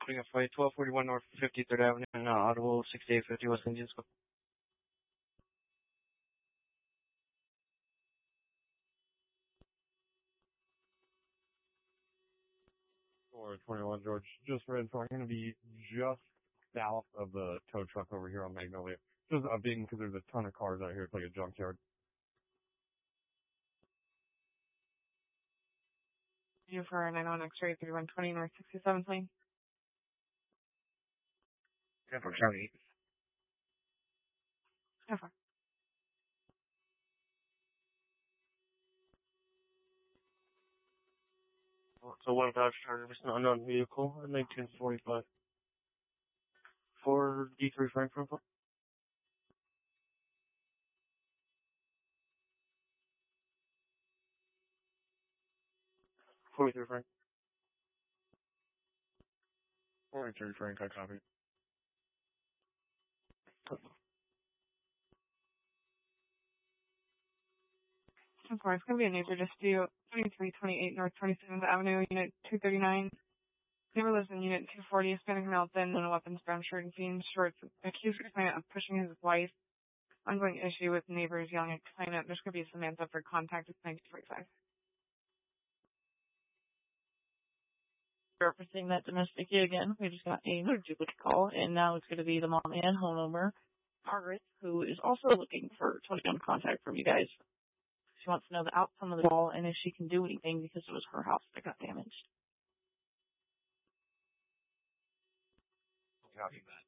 putting a fight 1241 North 53rd Avenue and Audible 6850 West Indian School. Or 21 George, just for info, I'm going to be just south of the tow truck over here on Magnolia. Just being because there's a ton of cars out here. It's like a junkyard. You for 91 X-ray 3120 North 67th Lane. Yeah, for County. How far? So one Dodge Charger was an unknown vehicle in 1945. For D3 Frankfurt. 43 Frank. 43 Frank, I copy. Of course, it's going to be a neighbor dispute. 2328 North 27th Avenue, Unit 239. Neighbor lives in Unit 240, Hispanic male, thin, and weapons, brown shirt and jeans shorts. Accused client of pushing his wife. Ongoing issue with neighbors yelling at client. There's going to be Samantha for contact with 1945. Referencing that domestic again, we just got another duplicate call, and now it's going to be the mom and homeowner, Margaret, who is also looking for 21 contact from you guys. She wants to know the outcome of the call and if she can do anything because it was her house that got damaged. Copy that.